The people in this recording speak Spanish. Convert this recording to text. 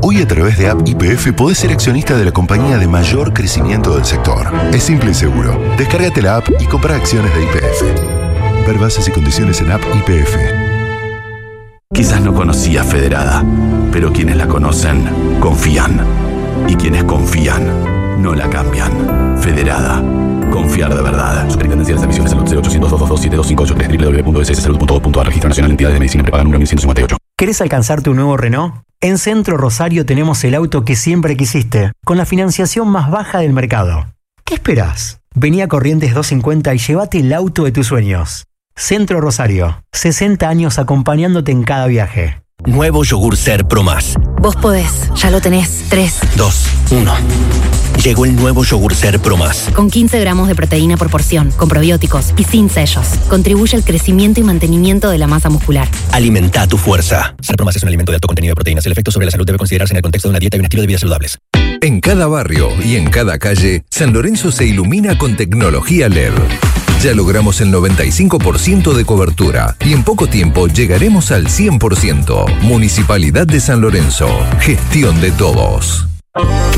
Hoy a través de App YPF podés ser accionista de la compañía de mayor crecimiento del sector. Es simple y seguro. Descárgate la app y compra acciones de YPF. Ver bases y condiciones en App YPF. Quizás no conocía Federada, pero quienes la conocen, confían. Y quienes confían, no la cambian. Federada. Confiar de verdad. Superintendencia de Servicios de Salud 0800-222-7258 www.sssalud.gov.ar. Registro Nacional de Entidades de Medicina Prepaga número 1158. ¿Querés alcanzar tu nuevo Renault? En Centro Rosario tenemos el auto que siempre quisiste, con la financiación más baja del mercado. ¿Qué esperás? Vení a Corrientes 250 y llévate el auto de tus sueños. Centro Rosario, 60 años acompañándote en cada viaje. Nuevo yogur Ser Pro Más. Vos podés, ya lo tenés. 3, 2, 1. Llegó el nuevo yogur Ser Pro Más. Con 15 gramos de proteína por porción, con probióticos y sin sellos. Contribuye al crecimiento y mantenimiento de la masa muscular. Alimenta tu fuerza. Ser Pro Más es un alimento de alto contenido de proteínas. El efecto sobre la salud debe considerarse en el contexto de una dieta y un estilo de vida saludables. En cada barrio y en cada calle, San Lorenzo se ilumina con tecnología LED. Ya logramos el 95% de cobertura y en poco tiempo llegaremos al 100%. Municipalidad de San Lorenzo. Gestión de todos.